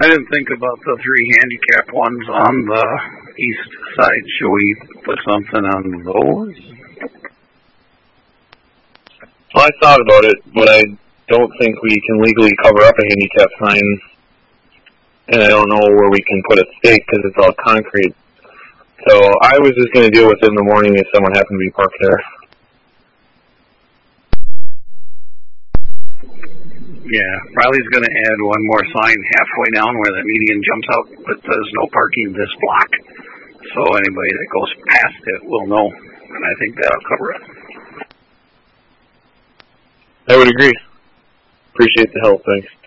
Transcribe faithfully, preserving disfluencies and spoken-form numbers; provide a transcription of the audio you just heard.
I didn't think about the three handicap ones on the east side. Should we put something on those? Well, I thought about it, but I don't think we can legally cover up a handicap sign, and I don't know where we can put a stake because it's all concrete. So I was just going to deal with it in the morning if someone happened to be parked there. Yeah, Riley's going to add one more sign halfway down where the median jumps out that says no parking this block. So anybody that goes past it will know, and I think that'll cover it. I would agree. Appreciate the help, thanks.